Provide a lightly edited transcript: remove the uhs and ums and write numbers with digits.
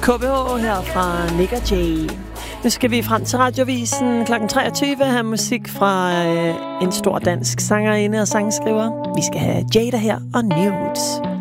KBH her fra Nick og Jay. Nu skal vi frem til Radiovisen kl. 23 have musik fra en stor dansk sangerinde og sangskriver. Vi skal have Jada her og Nudes.